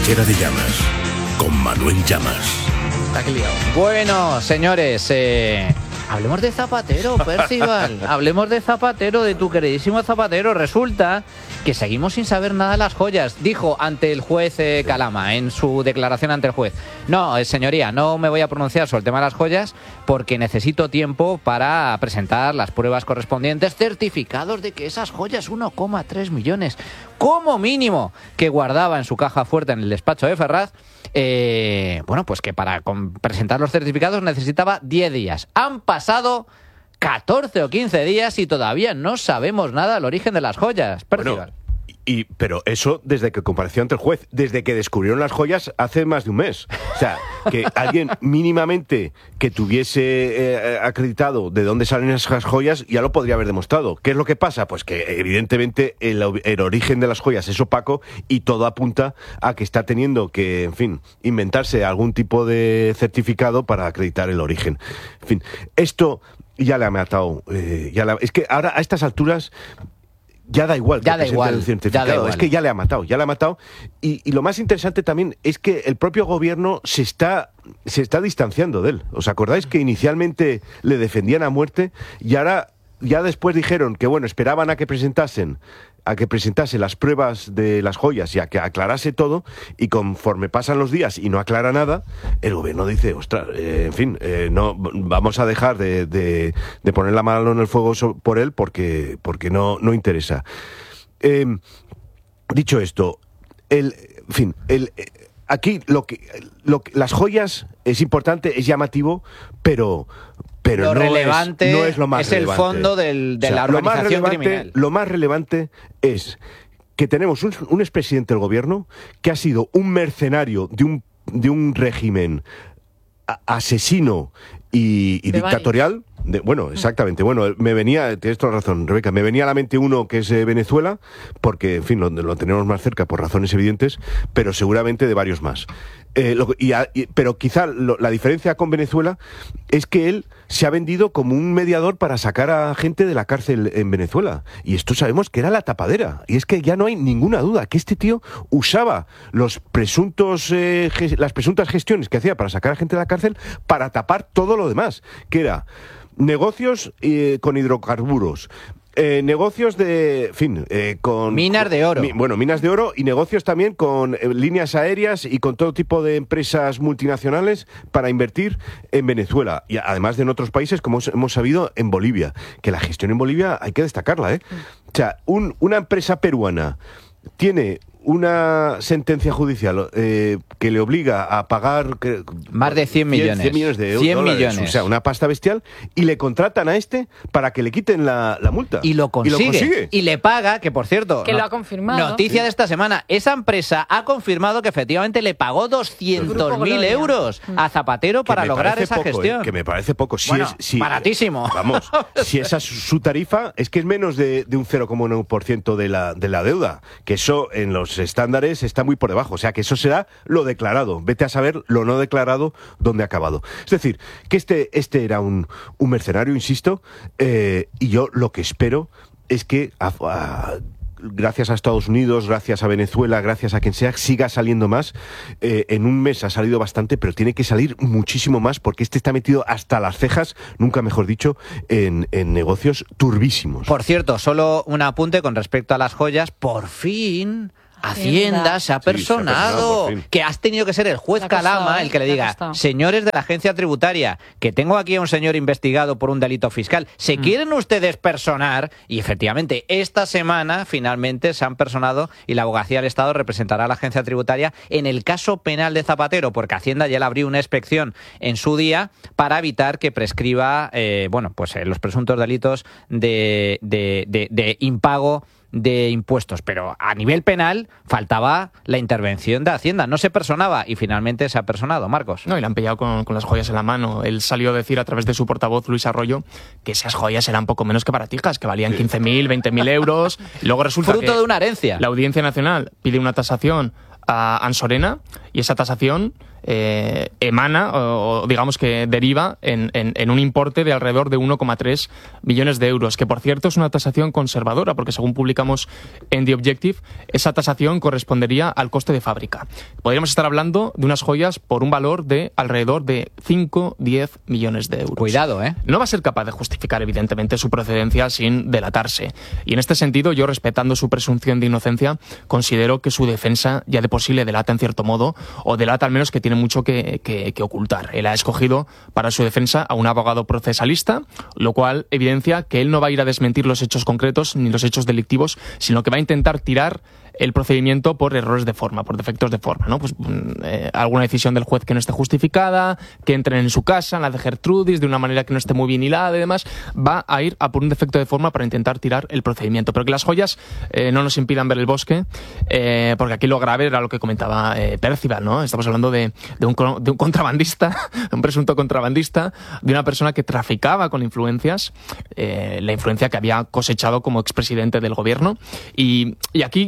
Trinchera de Llamas, con Manuel Llamas. Está aquí liado. Bueno, señores, hablemos de Zapatero, Percival. Hablemos de Zapatero, de tu queridísimo Zapatero. Resulta que seguimos sin saber nada de las joyas. Dijo ante el juez Calama, en su declaración ante el juez: no, señoría, no me voy a pronunciar sobre el tema de las joyas porque necesito tiempo para presentar las pruebas correspondientes, certificados de que esas joyas, 1,3 millones, como mínimo, que guardaba en su caja fuerte en el despacho de Ferraz, bueno, pues que para presentar los certificados necesitaba 10 días. Han pasado 14 o 15 días y todavía no sabemos nada del origen de las joyas. Percival. Bueno, pero eso desde que compareció ante el juez, desde que descubrieron las joyas hace más de un mes. O sea, que alguien mínimamente que tuviese acreditado de dónde salen esas joyas ya lo podría haber demostrado. ¿Qué es lo que pasa? Pues que evidentemente el origen de las joyas es opaco y todo apunta a que está teniendo que, en fin, inventarse algún tipo de certificado para acreditar el origen. En fin, esto ya le ha matado. Es que ahora a estas alturas ya da igual. Es que ya le ha matado. Y lo más interesante también es que el propio gobierno se está distanciando de él. ¿Os acordáis que inicialmente le defendían a muerte y ahora ya después dijeron que bueno, esperaban a que presentase las pruebas de las joyas y a que aclarase todo, y conforme pasan los días y no aclara nada, el gobierno dice, ostras, en fin, no vamos a dejar de poner la mano en el fuego por él porque no interesa. Dicho esto, aquí las joyas es importante, es llamativo, pero lo relevante no es lo más relevante. Es el fondo de la organización criminal. Lo más relevante es que tenemos un expresidente del gobierno que ha sido un mercenario de un régimen asesino y dictatorial. Bueno, exactamente. Bueno, tienes toda razón, Rebeca, me venía a la mente uno que es Venezuela, porque, en fin, lo tenemos más cerca por razones evidentes, pero seguramente de varios más. Pero quizá la diferencia con Venezuela es que él se ha vendido como un mediador para sacar a gente de la cárcel en Venezuela. Y esto sabemos que era la tapadera. Y es que ya no hay ninguna duda que este tío usaba las presuntas gestiones que hacía para sacar a gente de la cárcel para tapar todo lo demás, que era negocios con hidrocarburos, negocios con minas de oro. Minas de oro, y negocios también con líneas aéreas y con todo tipo de empresas multinacionales para invertir en Venezuela, y además de en otros países, como hemos sabido, en Bolivia, que la gestión en Bolivia hay que destacarla, O sea, una empresa peruana tiene una sentencia judicial que le obliga a pagar más de 100 millones. 100 millones de 100 dólares, millones. O sea, una pasta bestial, y le contratan a para que le quiten la multa. Y lo consigue. Y le paga, que por cierto, que lo ha confirmado. Noticia de esta semana, esa empresa ha confirmado que efectivamente le pagó 200.000 euros a Zapatero para lograr esa gestión. Que me parece poco. Baratísimo. Vamos, si esa es su tarifa, es que es menos de un 0,1% de la deuda, que eso en los estándares está muy por debajo. O sea, que eso será lo declarado. Vete a saber lo no declarado dónde ha acabado. Es decir, que este era un mercenario, insisto, y yo lo que espero es que gracias a Estados Unidos, gracias a Venezuela, gracias a quien sea, siga saliendo más. En un mes ha salido bastante, pero tiene que salir muchísimo más, porque está metido hasta las cejas, nunca mejor dicho, en negocios turbísimos. Por cierto, solo un apunte con respecto a las joyas. Por fin Hacienda se ha personado, que has tenido que ser el juez Calama el que le diga, señores de la agencia tributaria, que tengo aquí a un señor investigado por un delito fiscal, ¿se quieren ustedes personar? Y efectivamente, esta semana finalmente se han personado y la Abogacía del Estado representará a la agencia tributaria en el caso penal de Zapatero, porque Hacienda ya le abrió una inspección en su día para evitar que prescriba los presuntos delitos de impago de impuestos, pero a nivel penal faltaba la intervención de Hacienda, no se personaba y finalmente se ha personado. Marcos. No, y le han pillado con las joyas en la mano. Él salió a decir a través de su portavoz, Luis Arroyo, que esas joyas eran poco menos que baratijas, que valían 15.000, 20.000 euros. Y luego resulta fruto que de una herencia. La Audiencia Nacional pide una tasación a Ansorena y esa tasación emana o digamos que deriva en un importe de alrededor de 1,3 millones de euros, que por cierto es una tasación conservadora, porque según publicamos en The Objective, esa tasación correspondería al coste de fábrica. Podríamos estar hablando de unas joyas por un valor de alrededor de 5-10 millones de euros. Cuidado, ¿eh? No va a ser capaz de justificar, evidentemente, su procedencia sin delatarse. Y en este sentido, yo, respetando su presunción de inocencia, considero que su defensa ya de por sí le delata en cierto modo, o delata al menos que tiene mucho que ocultar. Él ha escogido para su defensa a un abogado procesalista, lo cual evidencia que él no va a ir a desmentir los hechos concretos ni los hechos delictivos, sino que va a intentar tirar el procedimiento por errores de forma, por defectos de forma, ¿no? Pues alguna decisión del juez que no esté justificada, que entren en su casa, en la de Gertrudis, de una manera que no esté muy bien hilada y demás, va a ir a por un defecto de forma para intentar tirar el procedimiento. Pero que las joyas no nos impidan ver el bosque, porque aquí lo grave era lo que comentaba Percival, ¿no? Estamos hablando de un contrabandista, un presunto contrabandista, de una persona que traficaba con influencias, la influencia que había cosechado como expresidente del gobierno, y aquí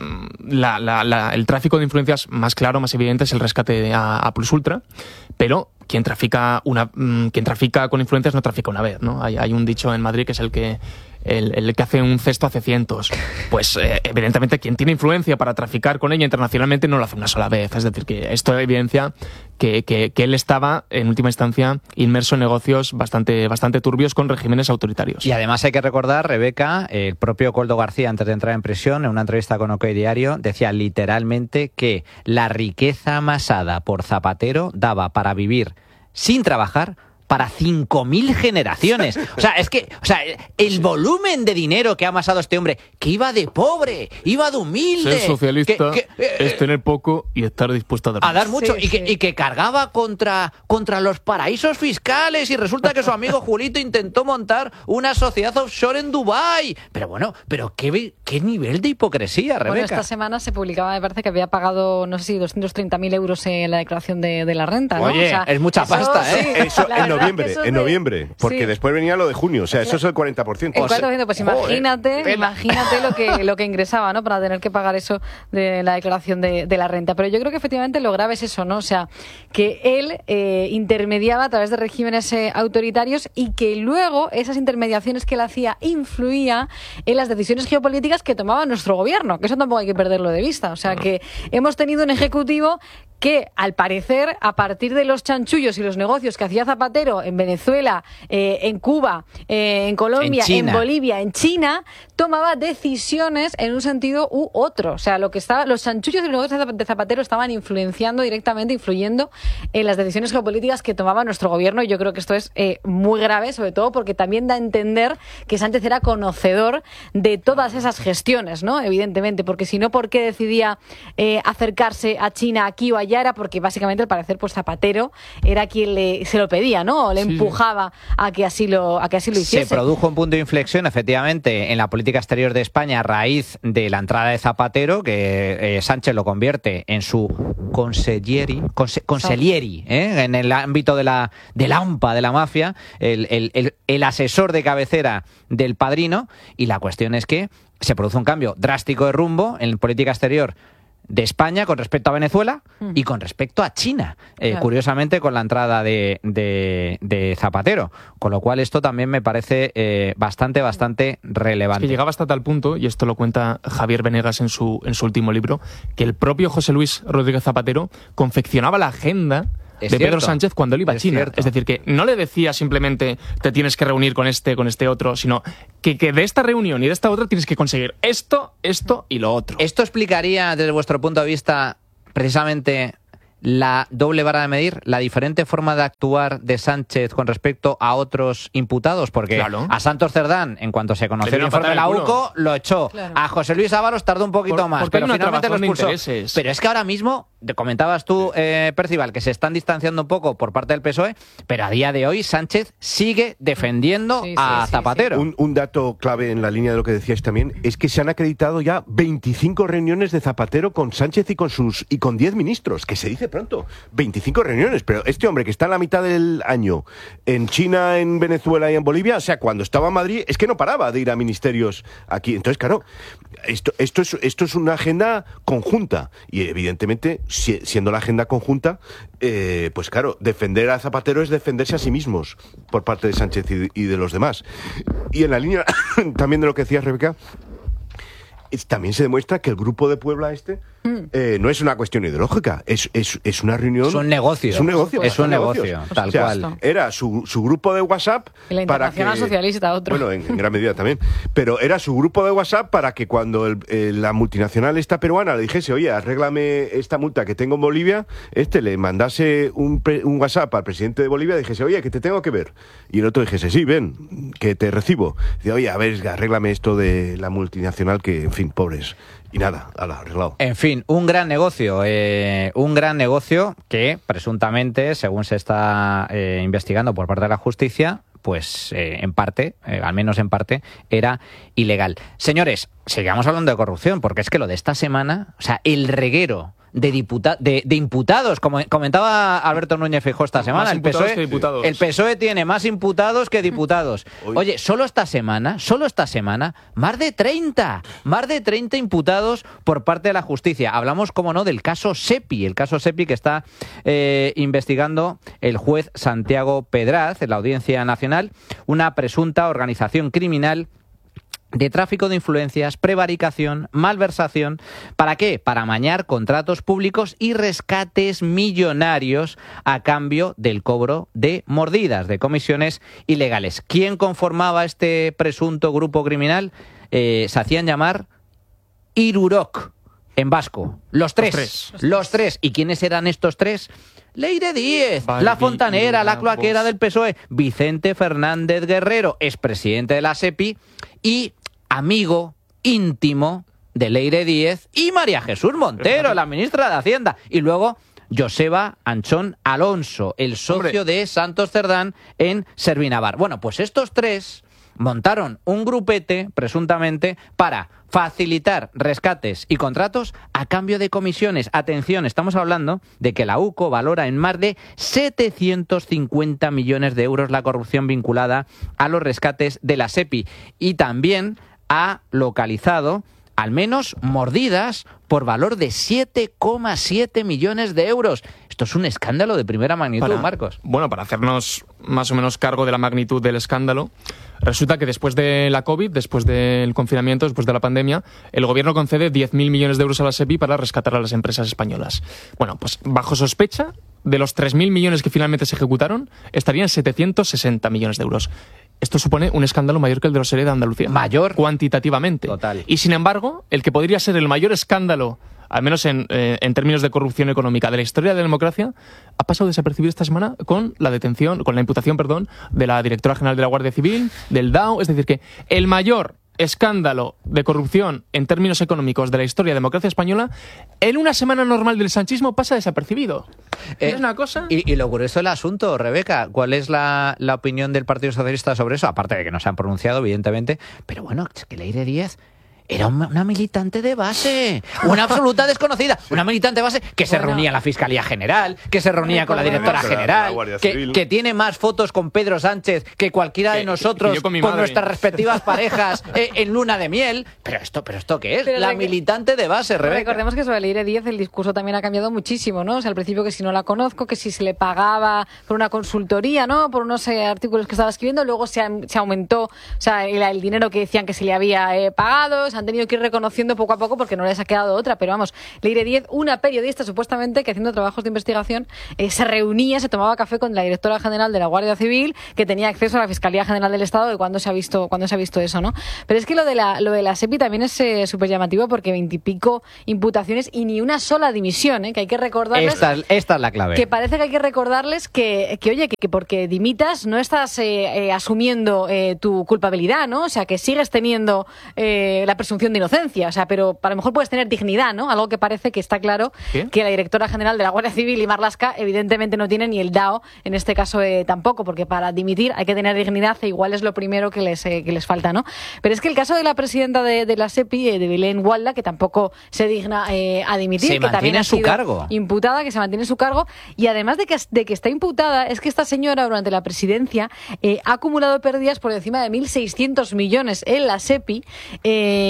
el tráfico de influencias más claro, más evidente, es el rescate a Plus Ultra, pero quien trafica con influencias no trafica una vez, ¿no? Hay un dicho en Madrid que es el que hace un cesto hace cientos. Pues evidentemente quien tiene influencia para traficar con ella internacionalmente no lo hace una sola vez. Es decir, que esto evidencia que él estaba en última instancia inmerso en negocios bastante turbios con regímenes autoritarios. Y además hay que recordar, Rebeca, el propio Koldo García, antes de entrar en prisión, en una entrevista con OK Diario, decía literalmente que la riqueza amasada por Zapatero daba para vivir sin trabajar para 5.000 generaciones. O sea, el volumen de dinero que ha amasado este hombre, que iba de pobre, iba de humilde. Ser socialista es tener poco y estar dispuesto a dar mucho. Sí, y que cargaba contra los paraísos fiscales, y resulta que su amigo Julito intentó montar una sociedad offshore en Dubái. Pero qué nivel de hipocresía, Rebeca. Bueno, esta semana se publicaba, me parece que había pagado, no sé si 230.000 euros en la declaración de la renta, ¿no? Oye, es mucha pasta, ¿eh? Sí, eso en noviembre, porque después venía lo de junio, o sea, eso es el 40%. El 40%, pues imagínate lo que ingresaba, ¿no? Para tener que pagar eso de la declaración de la renta. Pero yo creo que efectivamente lo grave es eso, ¿no? O sea, que él intermediaba a través de regímenes autoritarios, y que luego esas intermediaciones que él hacía influía en las decisiones geopolíticas que tomaba nuestro gobierno, que eso tampoco hay que perderlo de vista. O sea, que hemos tenido un ejecutivo que, al parecer, a partir de los chanchullos y los negocios que hacía Zapatero en Venezuela, en Cuba, en Colombia, en Bolivia, en China, tomaba decisiones en un sentido u otro. O sea, los chanchullos y los negocios de Zapatero estaban influyendo en las decisiones geopolíticas que tomaba nuestro gobierno, y yo creo que esto es muy grave, sobre todo porque también da a entender que Sánchez era conocedor de todas esas gestiones, ¿no? Evidentemente, porque si no, ¿por qué decidía acercarse a China aquí o allá? Era porque básicamente, al parecer, pues Zapatero era quien se lo pedía, ¿no? O le empujaba a que así lo hiciese. Se produjo un punto de inflexión, efectivamente, en la política exterior de España a raíz de la entrada de Zapatero, que Sánchez lo convierte en su consiglieri, en el ámbito de la AMPA, de la mafia, el asesor de cabecera del padrino, y la cuestión es que se produce un cambio drástico de rumbo en política exterior de España con respecto a Venezuela y con respecto a China, claro. Curiosamente con la entrada de Zapatero, con lo cual esto también me parece bastante relevante. Es que llegaba hasta tal punto, y esto lo cuenta Javier Venegas en su último libro, que el propio José Luis Rodríguez Zapatero confeccionaba la agenda de Pedro Sánchez cuando él iba a China. Es decir, que no le decía simplemente te tienes que reunir con este otro, sino que de esta reunión y de esta otra tienes que conseguir esto y lo otro. ¿Esto explicaría, desde vuestro punto de vista, precisamente la doble vara de medir, la diferente forma de actuar de Sánchez con respecto a otros imputados? Porque claro, a Santos Cerdán, en cuanto se conoció el informe de la UCO, lo echó. Claro. A José Luis Ábalos tardó un poquito más, pero finalmente lo expulsó. Pero es que ahora mismo, comentabas tú, Percival, que se están distanciando un poco por parte del PSOE, pero a día de hoy Sánchez sigue defendiendo a Zapatero. Un dato clave en la línea de lo que decíais también es que se han acreditado ya 25 reuniones de Zapatero con Sánchez y con 10 ministros, que se dice pronto, 25 reuniones, pero este hombre que está en la mitad del año en China, en Venezuela y en Bolivia, o sea, cuando estaba en Madrid es que no paraba de ir a ministerios aquí. Entonces, claro, esto es una agenda conjunta, y evidentemente siendo la agenda conjunta, pues claro, defender a Zapatero es defenderse a sí mismos por parte de Sánchez y de los demás. Y en la línea también de lo que decías, Rebeca, también se demuestra que el grupo de Puebla no es una cuestión ideológica, es una reunión. Es un negocio. Es un negocio. Es un negocio, tal cual. Era su grupo de WhatsApp. Y la Internacional Socialista, otro. Bueno, en gran medida también. Pero era su grupo de WhatsApp para que cuando la multinacional esta peruana le dijese, oye, arréglame esta multa que tengo en Bolivia, le mandase un WhatsApp al presidente de Bolivia y dijese, oye, que te tengo que ver. Y el otro dijese, sí, ven, que te recibo. Dice, oye, a ver, arréglame esto de la multinacional que, en fin, pobres. Y nada, arreglado. En fin, un gran negocio que presuntamente, según se está investigando por parte de la justicia, pues en parte, al menos en parte, era ilegal. Señores, sigamos hablando de corrupción, porque es que lo de esta semana, o sea, el reguero de imputados, como comentaba Alberto Núñez Feijóo esta semana, el PSOE tiene más imputados que diputados. Oye, solo esta semana, más de 30 imputados por parte de la justicia. Hablamos, como no, del caso Sepi, que está investigando el juez Santiago Pedraz en la Audiencia Nacional, una presunta organización criminal de tráfico de influencias, prevaricación, malversación. ¿Para qué? Para amañar contratos públicos y rescates millonarios a cambio del cobro de mordidas, de comisiones ilegales. ¿Quién conformaba este presunto grupo criminal? Se hacían llamar Irurok, en vasco. Los tres. ¿Y quiénes eran estos tres? Leire Díez, la fontanera, la cloaquera del PSOE, Vicente Fernández Guerrero, expresidente de la SEPI y amigo íntimo de Leire Díez y María Jesús Montero, la ministra de Hacienda. Y luego Joseba Anchón Alonso, el socio de Santos Cerdán en Servinavar. Bueno, pues estos tres montaron un grupete, presuntamente, para facilitar rescates y contratos a cambio de comisiones. Atención, estamos hablando de que la UCO valora en más de 750 millones de euros la corrupción vinculada a los rescates de la SEPI. Y también ha localizado al menos mordidas por valor de 7,7 millones de euros. Esto es un escándalo de primera magnitud, Marcos. Bueno, para hacernos más o menos cargo de la magnitud del escándalo, resulta que después de la COVID, después del confinamiento, después de la pandemia, el gobierno concede 10.000 millones de euros a la SEPI para rescatar a las empresas españolas. Bueno, pues bajo sospecha, de los 3.000 millones que finalmente se ejecutaron, estarían 760 millones de euros. Esto supone un escándalo mayor que el de los ERE de Andalucía. Mayor. Cuantitativamente. Total. Y sin embargo, el que podría ser el mayor escándalo, al menos en términos de corrupción económica de la historia de la democracia, ha pasado desapercibido esta semana con la imputación de la directora general de la Guardia Civil, del DAO. Es decir, que el mayor escándalo de corrupción en términos económicos de la historia de la democracia española, en una semana normal del sanchismo pasa desapercibido. Es una cosa. Y lo curioso del asunto, Rebeca, ¿cuál es la opinión del Partido Socialista sobre eso? Aparte de que no se han pronunciado, evidentemente, pero bueno, es que Leire Díez era una militante de base, una absoluta desconocida, una militante de base que se reunía en la Fiscalía General, que se reunía con la Directora General, que tiene más fotos con Pedro Sánchez que cualquiera de nosotros con nuestras respectivas parejas en luna de miel. Pero esto ¿qué es? Pero la militante de base, Rebeca. Recordemos que sobre Leire Díez el discurso también ha cambiado muchísimo, ¿no? O sea, al principio que si no la conozco, que si se le pagaba por una consultoría, ¿no? Por unos artículos que estaba escribiendo, luego se aumentó, o sea, el dinero que decían que se le había pagado. O sea, han tenido que ir reconociendo poco a poco porque no les ha quedado otra, pero vamos, Leire Díez, una periodista supuestamente que haciendo trabajos de investigación se reunía, se tomaba café con la directora general de la Guardia Civil, que tenía acceso a la Fiscalía General del Estado, de cuando se ha visto eso, ¿no? Pero es que lo de la SEPI también es súper llamativo porque 20 y pico imputaciones y ni una sola dimisión, que hay que recordarles. Esta es la clave. Que parece que hay que recordarles que oye, que porque dimitas no estás asumiendo tu culpabilidad, ¿no? O sea, que sigues teniendo la presunción de inocencia, o sea, pero a lo mejor puedes tener dignidad, ¿no? Algo que parece que está claro que la directora general de la Guardia Civil y Marlaska evidentemente no tiene, ni el DAO en este caso tampoco, porque para dimitir hay que tener dignidad e igual es lo primero que les falta, ¿no? Pero es que el caso de la presidenta de la SEPI, de Belén Walda, que tampoco se digna a dimitir, que también ha sido imputada, que se mantiene en su cargo, y además de que está imputada, es que esta señora durante la presidencia ha acumulado pérdidas por encima de 1.600 millones en la SEPI,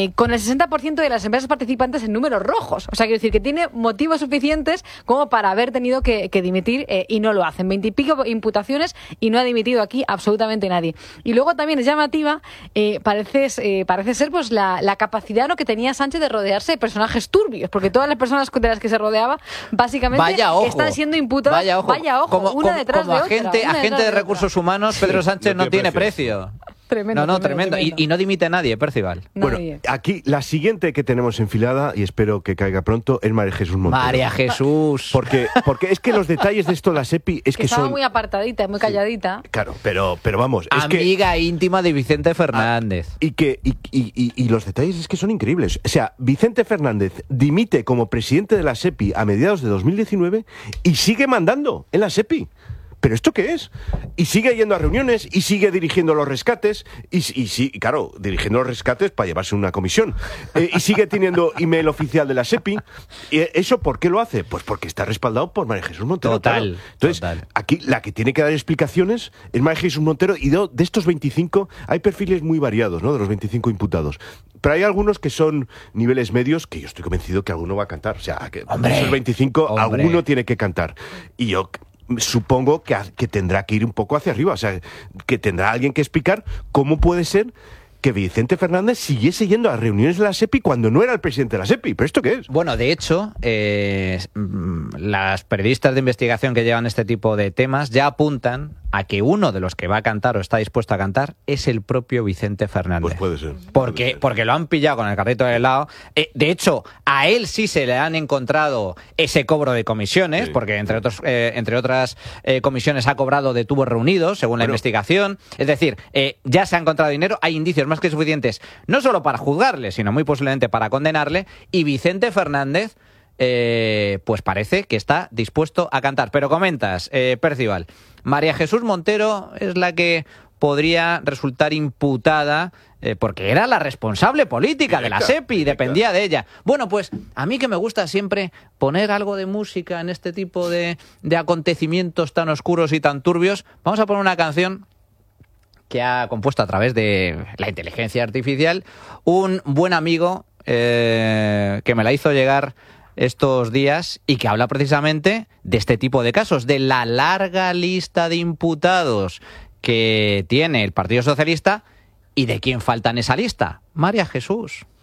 con el 60% de las empresas participantes en números rojos. O sea, quiero decir que tiene motivos suficientes como para haber tenido que dimitir y no lo hacen. 20 y pico imputaciones y no ha dimitido aquí absolutamente nadie. Y luego también es llamativa, parece ser pues la capacidad, ¿no?, que tenía Sánchez de rodearse de personajes turbios, porque todas las personas de las que se rodeaba básicamente están siendo imputadas. Vaya ojo, una detrás de otra. Agente de recursos humanos, Pedro Sánchez no tiene precio. Tremendo. Y no dimite nadie, Percival. Bueno, aquí la siguiente que tenemos enfilada, y espero que caiga pronto, es María Jesús Montero. María Jesús. Porque es que los detalles de esto, la SEPI, es que estaba son... muy apartadita, muy calladita. Sí, claro, pero vamos... Amiga íntima de Vicente Fernández. Y los detalles es que son increíbles. O sea, Vicente Fernández dimite como presidente de la SEPI a mediados de 2019 y sigue mandando en la SEPI. ¿Pero esto qué es? Y sigue yendo a reuniones y sigue dirigiendo los rescates y sí, claro, dirigiendo los rescates para llevarse una comisión. Y sigue teniendo email oficial de la SEPI. ¿Y eso por qué lo hace? Pues porque está respaldado por María Jesús Montero. Total. Claro. Entonces, aquí la que tiene que dar explicaciones es María Jesús Montero, y de estos 25 hay perfiles muy variados, ¿no?, de los 25 imputados. Pero hay algunos que son niveles medios que yo estoy convencido que alguno va a cantar. O sea, que de esos 25 alguno tiene que cantar. Y yo supongo que tendrá que ir un poco hacia arriba, o sea, que tendrá alguien que explicar cómo puede ser que Vicente Fernández siguiese yendo a reuniones de la SEPI cuando no era el presidente de la SEPI. ¿Pero esto qué es? Bueno, de hecho, las periodistas de investigación que llevan este tipo de temas ya apuntan a que uno de los que va a cantar o está dispuesto a cantar es el propio Vicente Fernández. Pues puede ser. Porque lo han pillado con el carrito de helado. De hecho, a él sí se le han encontrado ese cobro de comisiones, sí, porque entre otras comisiones ha cobrado de tubos reunidos, según la investigación. Es decir, ya se ha encontrado dinero, hay indicios más que suficientes, no solo para juzgarle, sino muy posiblemente para condenarle, y Vicente Fernández pues parece que está dispuesto a cantar. Pero comentas, Percival, María Jesús Montero es la que podría resultar imputada porque era la responsable política de la SEPI, dependía de ella. Bueno, pues a mí que me gusta siempre poner algo de música en este tipo de acontecimientos tan oscuros y tan turbios, vamos a poner una canción que ha compuesto a través de la inteligencia artificial un buen amigo que me la hizo llegar estos días y que habla precisamente de este tipo de casos, de la larga lista de imputados que tiene el Partido Socialista y de quién falta en esa lista. María Jesús.